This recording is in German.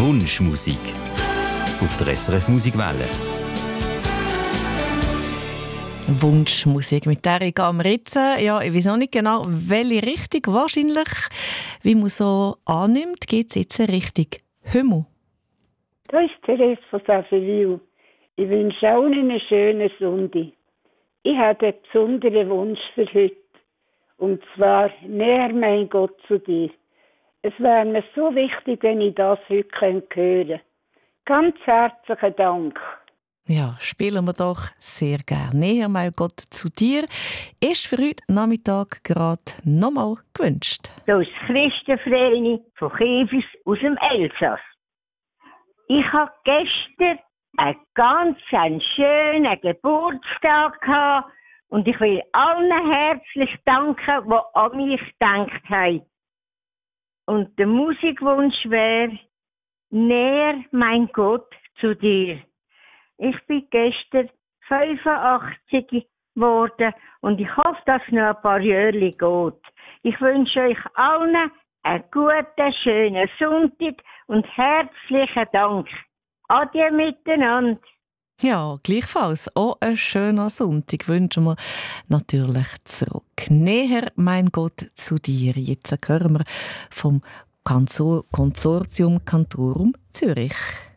Wunschmusik auf der SRF Musikwelle. Wunschmusik mit Erika Amritze. Ja, ich weiß auch nicht genau, welche Richtung. Wahrscheinlich, wie man so annimmt, geht es jetzt Richtung Himmel. Da ist Therese von Saffeville. Ich wünsche allen eine schöne Sonntag. Ich habe einen besonderen Wunsch für heute. Und zwar, näher mein Gott zu dir. Es wäre mir so wichtig, wenn ich das heute hören könnte. Ganz herzlichen Dank. Ja, spielen wir doch sehr gerne. Näher mein Gott zu dir ist für heute Nachmittag gerade nochmal gewünscht. Das ist Christen Vreni von Kefis aus dem Elsass. Ich hatte gestern einen ganz schönen Geburtstag gehabt und ich will allen herzlich danken, die an mich gedacht haben. Und der Musikwunsch wäre, näher mein Gott zu dir. Ich bin gestern 85 geworden und ich hoffe, dass es noch ein paar Jahre geht. Ich wünsche euch allen einen guten, schönen Sonntag und herzlichen Dank. Adieu miteinander. Ja, gleichfalls auch einen schönen Sonntag wünschen wir natürlich zurück. Näher, mein Gott, zu dir. Jetzt hören wir vom Konsortium Cantorum Zürich.